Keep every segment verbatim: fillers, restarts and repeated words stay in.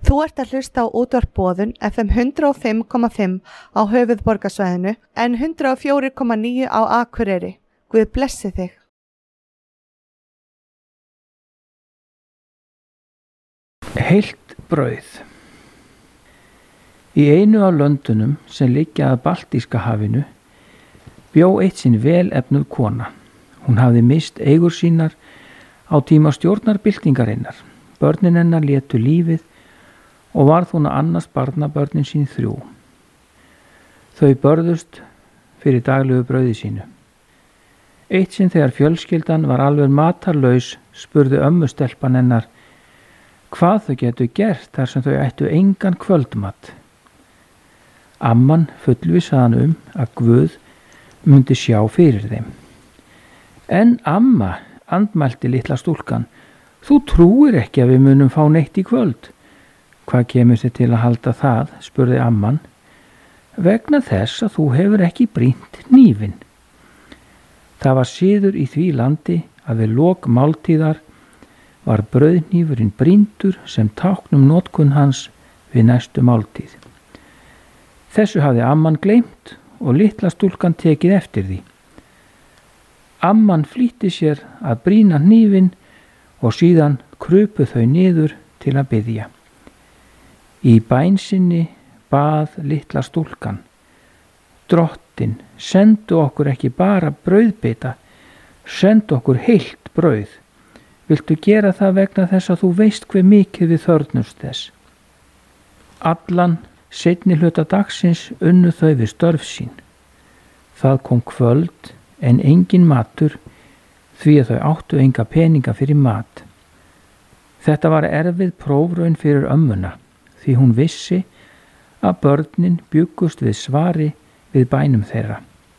Þú ert að hlusta á útvarp Boðun F M hundrað og fimm komma fimm á höfuðborgarsvæðinu en hundrað og fjögur komma níu á Akureyri. Guð blessi þig. Heilt brauð. Í einu af löndunum sem liggja að Baltíska hafinu bjó eitt sinn vel efnuð kona. Hún hafði mist eigur sínar á tíma stjórnarbyltingarinnar. Börnin hennar létu lífið og varð hún að annast barnabörnin sín þrjú. Þau börðust fyrir daglegu brauði sínu. Eitt sinn þegar fjölskyldan var alveg matarlaus spurði ömmustelpan hennar hvað þau getu gert þar sem þau ættu engan kvöldmat. Amman fullvissaði hann um að Guð myndi sjá fyrir þeim. En amma, andmælti litla stúlkan, þú trúir ekki að við munum fá neitt í kvöld. Hvað kemur þið til að halda það, spurði amman. Vegna þess að þú hefur ekki brýnt hnífinn. Það var siður í því landi að við lok máltíðar var brauðhnífurinn brýndur sem táknum notkun hans við næstu máltíð. Þessu hafði amman gleymt og litla stúlkan tekið eftir því. Amman flýtti sér að brýna hnífinn og síðan krupu þau niður til að biðja. Í bæn sinni bað litla stúlkan. Drottinn, sendu okkur ekki bara brauðbita, sendu okkur heilt brauð. Viltu gera það vegna þess að þú veist hve mikið við þörfnumst þess? Allan seinni hluta dagsins unnu þau við störf sín. Það kom kvöld en engin matur því að þau áttu enga peninga fyrir mat. Þetta var erfið prófraun fyrir ömmuna því hún vissi að börnin bjuggust við svari við bænum þeirra.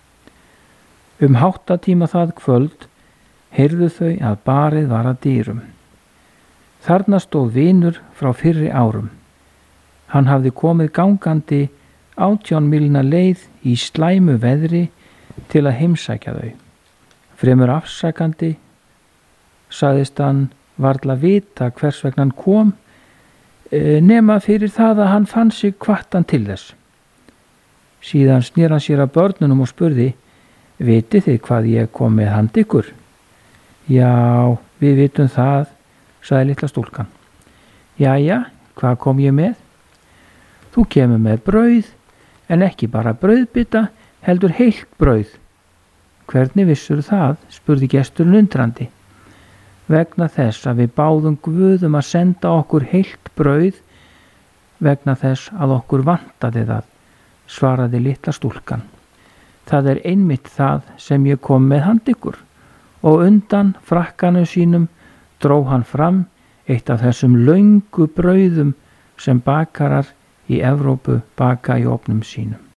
Um háttatíma það kvöld heyrðu þau að barið var að dyrum. Þarna stóð vinur frá fyrri árum. Hann hafði komið gangandi átján mílna leið í slæmu veðri til að heimsækja þau. Fremur afsakandi sagðist hann varla vita hvers vegna hann kom, nema fyrir það að hann fann sig hvattan til þess. Síðan snýr hann sér að börnunum og spurði, vitið þið hvað ég kom með handa ykkur? Já, við vitum það, sagði litla stúlkan. Jæja, hvað kom ég með? Þú kemur með brauð, en ekki bara brauðbita, heldur heilt brauð. Hvernig vissur það, spurði gesturinn undrandi. Vegna þess að við báðum Guðum að senda okkur heilt brauð, vegna þess að okkur vantaði það, svaraði litla stúlkan. Það er einmitt það sem ég kom með handa ykkur. Og undan frakkanum sínum dró hann fram eitt af þessum löngu brauðum sem bakarar í Evrópu baka í ofnum sínum.